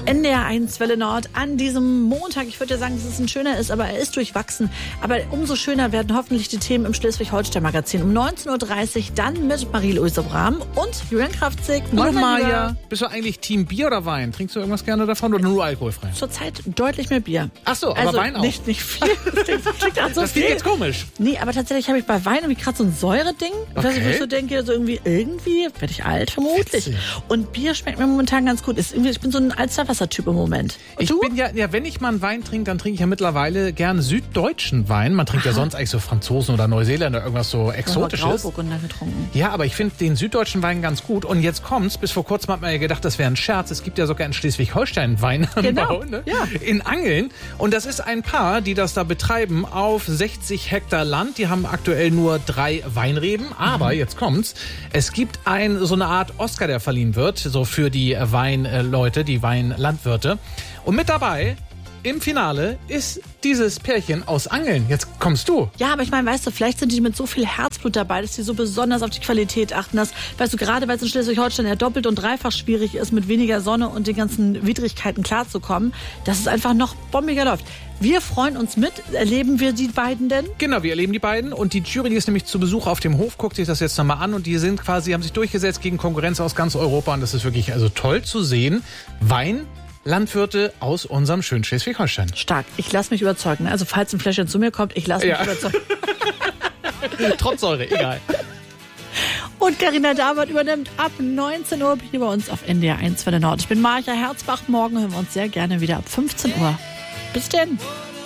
NDR1 Welle Nord an diesem Montag. Ich würde ja sagen, dass es ein schöner ist, aber er ist durchwachsen. Aber umso schöner werden hoffentlich die Themen im Schleswig-Holstein-Magazin. Um 19.30 Uhr dann mit Marie-Louise Brahm und Julian Kraftzig. Hallo Maja. Bist du eigentlich Team Bier oder Wein? Trinkst du irgendwas gerne davon oder nur alkoholfrei? Zurzeit deutlich mehr Bier. Ach so, aber also Wein auch? Nicht viel. Das klingt jetzt komisch. Nee, aber tatsächlich habe ich bei Wein irgendwie gerade so ein Säureding. Okay. Wo ich so denke, so irgendwie werde ich alt, vermutlich. Witzig. Und Bier schmeckt mir momentan ganz gut. Ich bin so ein Alsterwasser-Typ im Moment. Und Ich du? bin ja, wenn ich mal einen Wein trinke, dann trinke ich ja mittlerweile gern süddeutschen Wein. Man trinkt ja sonst eigentlich so Franzosen oder Neuseeländer, irgendwas so Exotisches. Grauburgunder getrunken. Ja, aber ich finde den süddeutschen Wein ganz gut. Und jetzt kommt's. Bis vor kurzem hat man ja gedacht, das wäre ein Scherz. Es gibt ja sogar in Schleswig-Holstein Weinanbau, Genau. ne? Ja. In Angeln. Und das ist ein Paar, die das da betreiben auf 60 Hektar Land. Die haben aktuell nur 3 Weinreben. Aber jetzt kommt's. Es gibt so eine Art Oscar, der verliehen wird, so für die Weinleute, die Weinlandwirte. Und mit dabei im Finale ist dieses Pärchen aus Angeln. Jetzt kommst du. Ja, aber ich meine, weißt du, vielleicht sind die mit so viel Herzblut dabei, dass die so besonders auf die Qualität achten. Dass, weißt du, gerade weil es in Schleswig-Holstein ja doppelt und dreifach schwierig ist, mit weniger Sonne und den ganzen Widrigkeiten klarzukommen, dass es einfach noch bombiger läuft. Wir freuen uns mit. Erleben wir die beiden denn? Genau, wir erleben die beiden. Und die Jury, die ist nämlich zu Besuch auf dem Hof, guckt sich das jetzt nochmal an. Und die haben sich durchgesetzt gegen Konkurrenz aus ganz Europa. Und das ist wirklich toll zu sehen. Landwirte aus unserem schönen Schleswig-Holstein. Stark. Ich lasse mich überzeugen. Also falls ein Fläschchen zu mir kommt, ich lasse mich überzeugen. Trotz Säure, egal. Und Carina David übernimmt ab 19 Uhr hier bei uns auf NDR1 Welle Nord. Ich bin Marja Herzbach. Morgen hören wir uns sehr gerne wieder ab 15 Uhr. Bis denn.